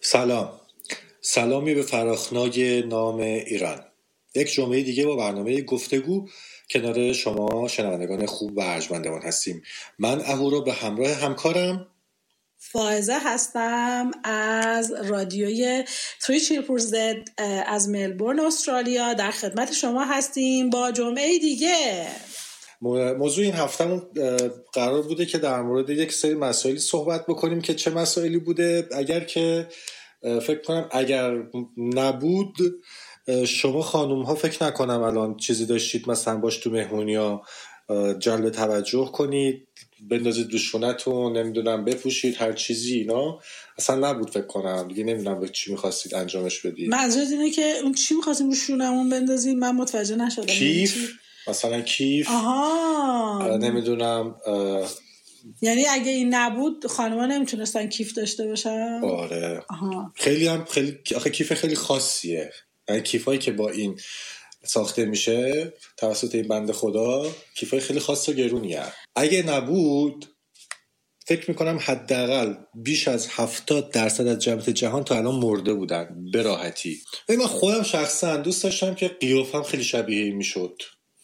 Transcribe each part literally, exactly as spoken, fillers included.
سلام سلامی به فراخنای نام ایران. یک جمعه دیگه با برنامه گفتگو کنار شما شنوندگان خوب و ارجمندمان هستیم. من اهورا به همراه همکارم فائزه هستم از رادیوی تری تریپل زد از ملبورن استرالیا در خدمت شما هستیم با جمعه دیگه. موضوع این هفتهمون قرار بوده که در مورد یک سری مسائلی صحبت بکنیم که چه مسائلی بوده. اگر که فکر کنم اگر نبود شما خانوم ها فکر نکنم الان چیزی داشتید مثلا باش تو مهمونی ها جلب توجه کنید، بندازید دوشونتون، نمیدونم بپوشید هر چیزی، اینا اصلا نبود فکر کنم دیگه. نمیدونم به چی میخواستید انجامش بدید. منظورت اینه که اون چی میخواستیم روشونمون بندازیم؟ من متوجه نشدم. کیف مثلا کیف. آها نمیدونم یعنی اگه این نبود خانم‌ها نمیتونستن کیف داشته باشن. آره آها. خیلی هم خیلی آخه کیف خیلی خاصیه. یعنی کیفایی که با این ساخته میشه توسط این بنده خدا کیفای خیلی خاص و گرونیه. اگه نبود فکر میکنم حداقل بیش از هفتاد درصد از جمعیت جهان تا الان مرده بودن به راحتی. من خودم شخصا دوست داشتم که قیافم خیلی شبیه این میشد.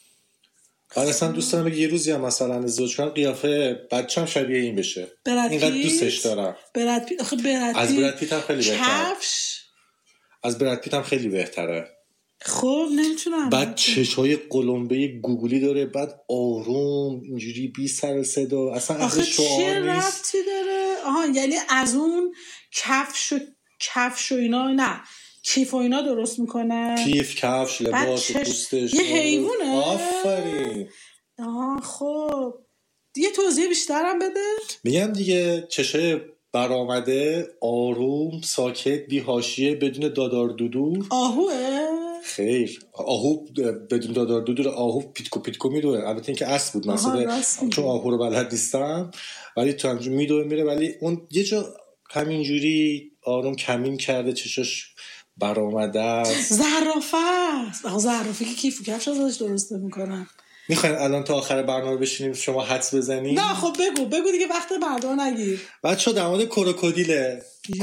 من اصلا دوست دارم یه روزی هم مثلا ازدواج کنم قیافه بچه‌م شبیه این بشه. اینقدر دوستش دارم. براد پیت آخه براد از براد پیت هم خیلی بهتره. کفش از براد پیت هم خیلی بهتره. خب نمیتونم. بعد چشای قلمبه گوگلی داره، بعد آروم اینجوری بی سر و صدا، اصلا آخه چه ربطی داره؟ آها یعنی از اون کفش و کفش و اینا نه کیف و اینا درست میکنه. کیف، کفش، لباس، چش... پوستش. یه حیوانه. آفرین. آها خب یه توضیح بیشترم بده. میگم دیگه چشای برآمده، آروم، ساکت، بی حاشیه، بدون دادار دودو. آهوه؟ خیر، آهو بدون دادار دودو. آهو پیتکو پیتکو میدوه. البته این که اصل بود مثلا چون آهو رو بلد نیستم، ولی تو همینجوری میدوه میره. ولی اون یه جا همینجوری آروم کمین کرده، چشاش برآمده است. زرافه است. آها زرافه که کیف و کفش ازش درست میکنن. میخواین الان تا آخر برنامه بشینیم شما حدس بزنید؟ نه خب بگو بگو دیگه وقت مردم نگیر. بچه‌ها در مورد کروکودیله.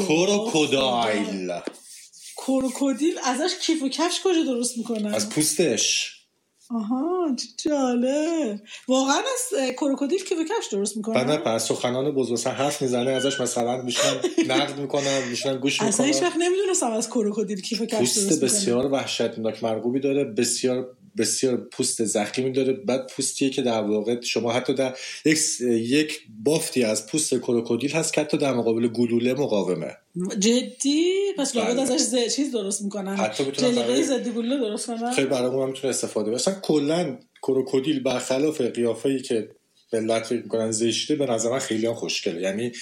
کروکودایل. کروکودیل ازش کیف و کفش کجا درست میکنن؟ از پوستش. آها چه جالب. واقعا از کروکودیل کیف و کفش درست میکنن؟ بعد نه پس سخنان بزرگسر حرف میزنه ازش مثلا میشن نقد میکنن، میشن گوش میکنن. اصلا هیچ وقت نمیدونستم از کروکودیل کیف و کفش درست میکنن. پوست بسیار وحشتناک مرغوبی داره، بسیار بسیار پوست زخیمی داره. بعد پوستیه که در واقع شما حتی در یک یک بافتی از پوست کروکودیل هست که حتی در مقابل گلوله مقاومه. جدی؟ پس لابد ازش چیز درست میکنن، حتی میتونن جلیقه ضد گلوله درست کنن. خیلی برای اون هم میتونه استفاده بشه. کلا کروکودیل برخلاف قیافه‌ای که ملت فکر میکنن زشته، به نظر من خیلی هم خوشگله. یعنی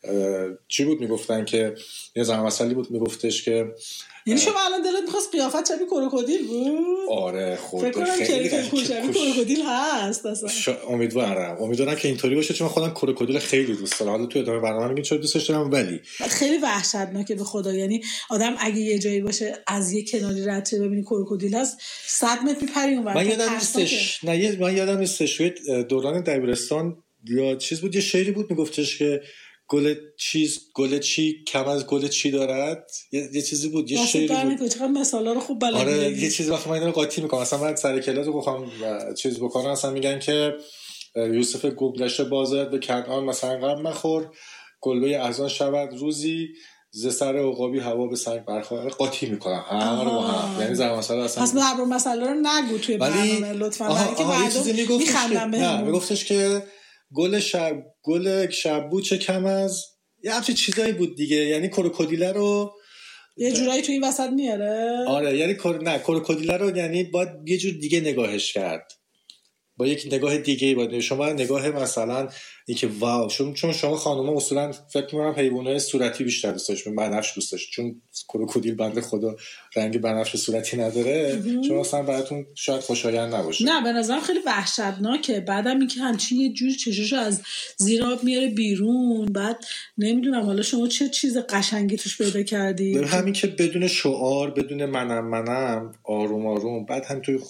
چی بود میگفتن که یه زمان مسئله بود میگفتش که یعنی شما الان دلت می‌خواست قیافت شبیه کروکودیل بود؟ آره خود فکر کنم خیلی شبیه کروکودیل هست اصلا. شا... امیدوارم امیدوارم که اینطوری باشه، چون خودم کروکودیل خیلی دوست دارم. حالا تو ادامه برنامه میگم چرا دوستش دارم. ولی خیلی وحشتناکه به خدا. یعنی آدم اگه یه جایی باشه از یه کناری رد شه ببینی کروکودیل هست صد متر میپری اونور. من یادم نیستش نه من یادم نیستش دوران دبیرستان یا چیز بود، یه شعری بود میگفتش که گل چیز گل چی کم از گل چی دارد. یه, یه چیزی بود، یه شعری بود. چقدر مثالا رو خوب بلدی. آره یه چیزی وقتی من اینو قاطی میکنم مثلا من سر کلاس بخوام چیز بکنم مثلا میگن که یوسف گمگشته بازد به کنعان مثلا غم مخور، کلبه از آن شود روزی ز سر عقابی هوا به سنگ برخوره. قاطی میکنم همه رو با هم. یعنی زمان مثلا اصلا پس ضرب مسئله رو نگو توی برنامه لطفا، برای که مردم میخندن بهمون. نه میگفتش که گل شب گل شبو چه کم از یه همچین چیزایی بود دیگه. یعنی کروکودیله رو یه جورایی تو این وسط میاره. آره یعنی کر... نه کروکودیله رو یعنی باید یه جور دیگه نگاهش کرد، با یک نگاه دیگه. باید شما نگاه مثلا اینکه واو، چون چون شما خانوما اصولا فکر می‌کنم حیوانات صورتی بیشتر دوست داشتن، بنفش دوست داشتن، چون کروکودیل بنده خدا رنگ بنفش صورتی نداره. چون اصلا براتون شاید خوشایند نباشه. نه به نظرم خیلی وحشتناکه. بعدم اینکه همچین یه جوری چشاشو از زیر آب میاره بیرون. بعد نمیدونم حالا شما چه چیز قشنگی توش پیدا کردی. همین که بدون شعار، بدون منم منم، آروم آروم. بعد هم توی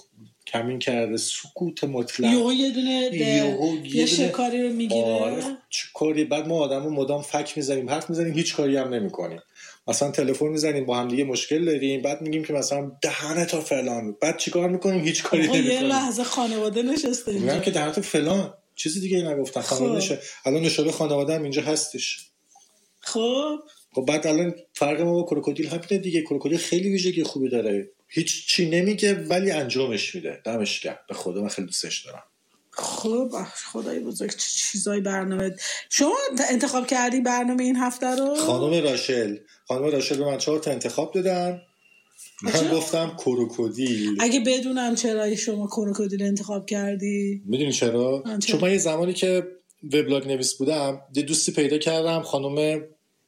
کمین کرده، سکوت مطلق، یهو یه دونه یه شکاری رو میگیره. آره چه کاری. بعد ما آدمو مدام فک میزنیم، حرف میزنیم، هیچ کاری هم نمیکنیم. مثلا تلفن میزنیم با هم دیگه مشکل داریم، بعد میگیم که مثلا دهنت فلان، بعد چیکار میکنیم؟ هیچ کاری نمیکنیم. یه لحظه خانواده نشسته اینجا، میگم که دهنت فلان، چیزی دیگه نگفتن. خانواده نشه. الان نشابه خانواده هم اینجا هستش. خب خب بعد الان فرق ما با کروکودیل همینه دیگه. کروکودیل خیلی ویژگی خوبی داره، هیچ چی نمیگه ولی انجامش میده. دمش گرم، به خدا من خیلی دوستش دارم. خب خدای بزرگ چه چیزای برنامه. شما انتخاب کردی برنامه این هفته رو؟ خانم راشل خانم راشل به من چهار تا انتخاب دادن، من گفتم کروکودیل. اگه بدونم چرا شما کروکودیل انتخاب کردی؟ میدونی چرا؟ چون من یه زمانی که وبلاگ نویس بودم یه دوستی پیدا کردم، خانم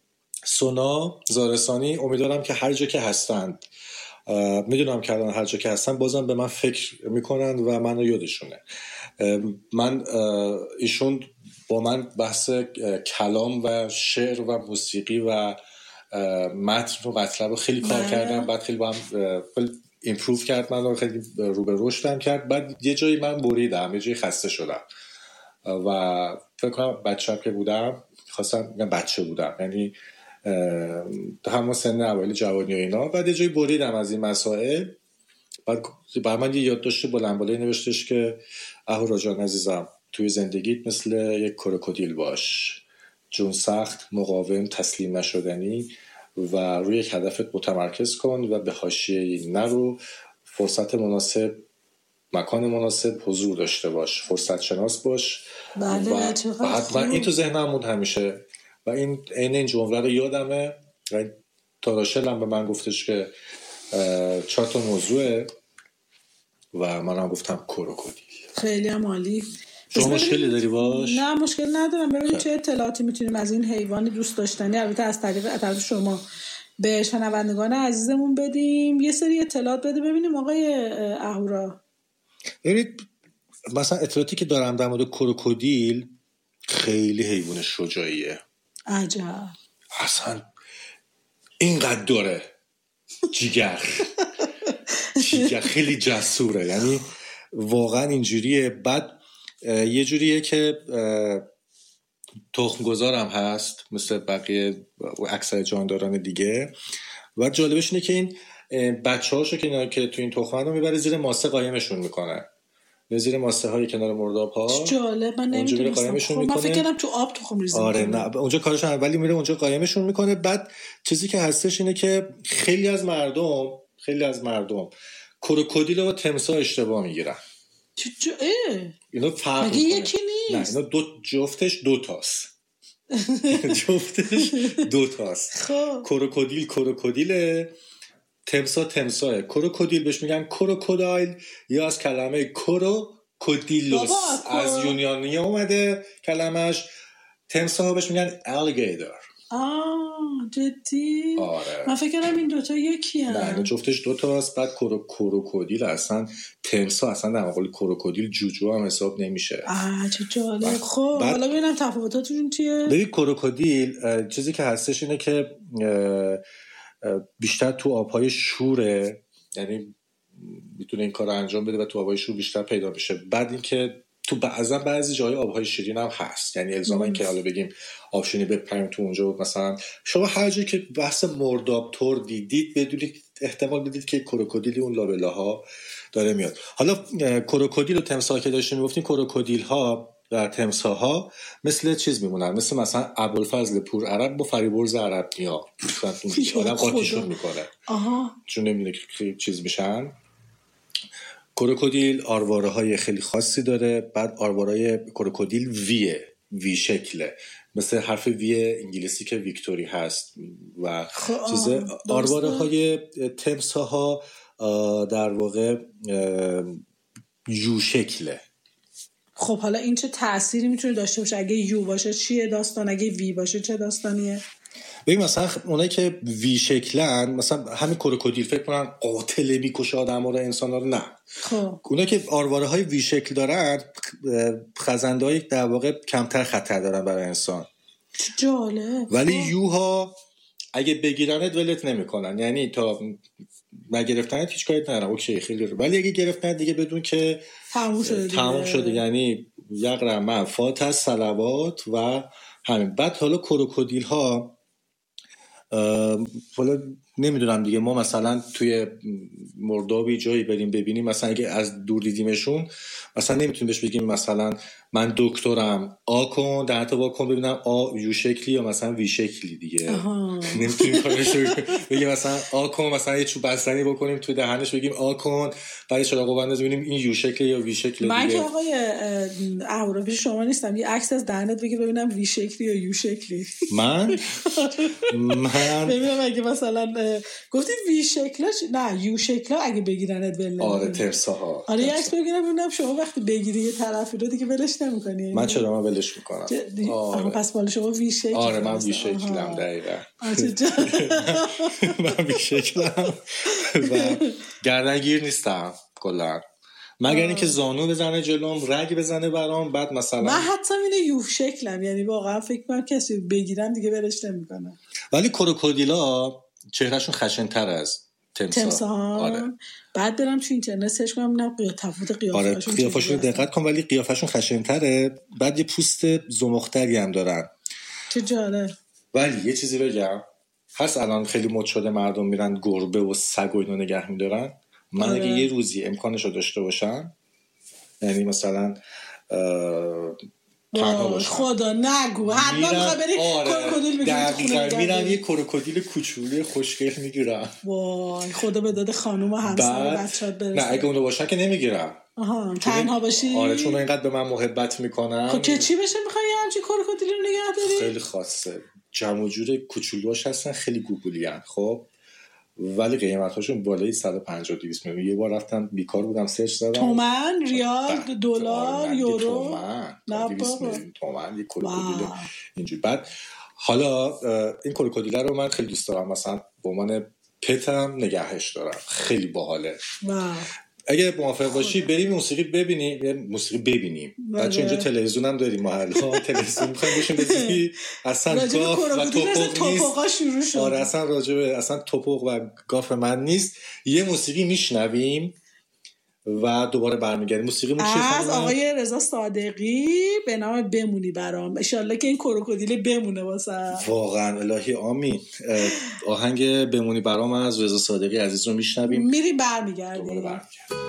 سونا زارسانی. امیدوارم که هر جا که هستند، میدونم که الان هر جا که هستن بازم به من فکر میکنن و منو یادشونه. من ایشون با من بحث کلام و شعر و موسیقی و متن و مطلب رو خیلی کار بله. کردم. بعد خیلی با هم ایمپروو کرد، من رو خیلی رو به رشدم کرد. بعد یه جایی من بریدم، یه جایی خسته شدم و فکر کنم بچه‌ام که بودم خواستم میگم بچه بودم، یعنی همون سن اوایل جوانی و اینا. بعد یه جایی بریدم از این مسائل. بعد بر من یه یادداشت بلند بالایی نوشتش که اهورا جان عزیزم، توی زندگیت مثل یک کروکودیل باش، جون سخت، مقاوم، تسلیم نشدنی و روی یک هدفت متمرکز کن و به حاشیه نرو. فرصت مناسب، مکان مناسب، حضور داشته باش، فرصت شناس باش. بله و حتما این تو ذهنم بود همیشه و این عین این جمله رو یادمه. و تاراشل هم به من گفتش که چهار تا موضوعه و منم گفتم کروکودیل. خیلی هم عالی. شما مشکلی داری باش؟ نه مشکل ندارم. ببینید چه اطلاعاتی میتونیم از این حیوان دوست داشتنی، البته از طریق طرف شما، به شنوندگان عزیزمون بدیم. یه سری اطلاعات بده ببینیم آقای اهورا. ببینید مثلا اطلاعاتی که دارم در مورد کروکودیل، خیلی حیوان شجاعیه. عجب. اصلا اینقدر داره جیگر جیگر خیلی جسوره، یعنی واقعا اینجوریه. بعد یه جوریه که تخم گذارم هست مثل بقیه اکثر جانداران دیگه. و جالبش اینه که این بچه هاشو که, که تو این تخمه رو میبره زیر ماسه قایمشون میکنه، به زیر ماسه های کنار مرداب ها. جالب، من نمیدونستم. خب من فکر کردم تو آب تخم ریزی آره نه، اونجا کارش اولی میره اونجا قایمشون میکنه. بعد چیزی که هستش اینه که خیلی از مردم خیلی از مردم کروکودیل و تمساح اشتباه میگیرن. چه اه اینا فرق مگه یکی نیست؟ نه، اینا دو جفتش دو تاست. جفتش دو تاست. خب کروکودیل کروکودیله، تمساح تمساحه. کروکودیل بهش میگن کروکودایل یا از کلمه کروکودیلوس از یونانی اومده کلمش. تمساح بهش میگن الیگیتور. آه جدی؟ آره. من فکر کردم این دوتا یکی هم. نه جفتش دوتاست. بعد کروکودیل اصلا تمساح اصلا در مقابل کروکودیل جوجو هم حساب نمیشه. آه چه جالب. خب حالا ببینم تفاوتاتشون چیه. ببین کروکودیل چیزی که هستش اینه که بیشتر تو آبهای شوره، یعنی میتونه این کار رو انجام بده و تو آبهای شور بیشتر پیدا بشه. بعد اینکه تو بعضا بعضی جای آبهای شیرین هم هست، یعنی الزاما این که حالا بگیم آبشونی بپریم تو اونجا، مثلا شما هر جایی که بحث مرداب تور دیدید بدونید احتمال بدید که کروکودیل اون لابلاها داره میاد. حالا کروکودیل و تمساح که داشتیم میگفتیم، کروکودیل ها و تمساح ها مثل چیز میمونن، مثل مثلا ابوالفضل پور عرب با فریبرز عرب نیا آدم قاطیشون میکنه. آها چون نمیدونه که چیز میشن. کروکودیل آرواره های خیلی خاصی داره. بعد آرواره کروکودیل ویه، وی شکله، مثل حرف وی انگلیسی که ویکتوری هست. و چیز آرواره های تمساح ها در واقع یو شکله. خب حالا این چه تأثیری میتونه داشته باشه؟ اگه یو باشه چیه داستان، اگه وی باشه چه داستانیه؟ ببین مثلا اونایی که وی شکلن، مثلا همین کروکودیل فکر کنن قاتل میکشه آدم‌ها رو، انسان‌ها رو. نه خب اونایی که آرواره های وی شکل دارن خزنده‌های در واقع کمتر خطر دارن برای انسان. چه جالب. ولی یوها اگه بگیرنت ولت نمیکنن، یعنی تا نگرفتن هیچ کاری ندارم، اوکی خیلی رو. ولی اگه گرفتن دیگه بدون که تموم شده تموم شده، یعنی یقرا من فات از صلوات و همین. بعد حالا کروکودیل ها حالا نمیدونم دیگه، ما مثلا توی مردابی جایی بریم ببینیم، مثلا اگه از دور دیدیمشون مثلا نمیتونیم بهش بگیم مثلا من دکترم آ کن در حتی با کن ببینم آ یو شکلی یا مثلا وی شکلی دیگه. نمیتونیم کارش بگیم مثلا آ کن مثلا یه چوب بستنی بکنیم توی دهنش بگیم آ کن، برای چراغ بنداز ببینیم این یو شکلی یا وی شکلی دیگه. من که آقای اهورا شما نیستم یه عکس از دهنت بگی ببینم وی شکلی یا یو شکلی. من من ببینم اگه مثلا گفتی وی شکلاش نه یو شکلا اگه بگیرنت ول. آره ترساها. آره یه عکس بگیرم ببینم شما وقتی بگیری یه طرفی رو دیگه ولش نمی‌کنی. من چرا من ولش می‌کنم. آره پس مال شما وی شکل. آره من وی شکلم دقیقاً. آره من وی شکلم و گردنگیر نیستم کلا، مگر اینکه زانو بزنه جلوم رگ بزنه برام، بعد مثلا من حتی اینه یو شکلم، یعنی واقعا فکر کنم کسی بگیرم دیگه ولش نمی‌کنه. ولی کروکودیلا چهرهشون خشن‌تر از تمساح. آره. بعد برم تو اینترنت سرچ کنم ببینم تفاوت قیافه‌شون. آره قیافه‌شون دقت کن، ولی قیافه‌شون خشن‌تره، بعد یه پوست زمختری هم دارن. چه جالب. ولی یه چیزی بگم، هست الان خیلی مد شده مردم میرن گربه و سگ و اینو نگه می‌دارن. من آره. اگه یه روزی امکانشو داشته باشم، یعنی مثلا تنها باشم، خدا نگو حتما میخوای بری کروکودیل بگیری. میرم یه کروکودیل کوچولوی خوشگل میگیرم. وای خدا به داد خانوم و همسر و بچه‌ات برسه. نه اگه اونو باشن که نمیگیرم. آها تنها باشی. آره چون اینقدر به من محبت میکنن. خب که چی بشه میخوای همچین کروکودیل رو نگه داری؟ خیلی خاصه، جمع و جور کوچولوش هستن، خیلی گوگولیان. خب ولی قیمتاشون بالای صد و پنجاه دویست میلیون. یه بار رفتم بیکار بودم سرچ زدم، تومن، ریال، دلار، یورو، تومن، دویست میلیون تومن یک کروکودیل اینجوری. بعد حالا این کروکودیل رو من خیلی دوست دارم، مثلا به عنوان پتم نگهش دارم، خیلی باحاله. اگه موافق باشی بریم موسیقی ببینیم، موسیقی ببینیم. بچه اینجا تلویزیون هم داریم، محلا تلویزیون می‌خوایم بشیم بزنیم، اصلا گاف و توپق نیست. آره اصلا راجبه اصلا توپق و گاف من نیست. یه موسیقی میشنویم و دوباره برمیگردیم. موسیقی از آقای رضا صادقی به نام بمونی برام. ان شاءالله که این کروکودیل بمونه واسه. واقعا الهی آمین. آهنگ بمونی برام از رضا صادقی عزیز رو میشنویم، میریم برمیگردیم.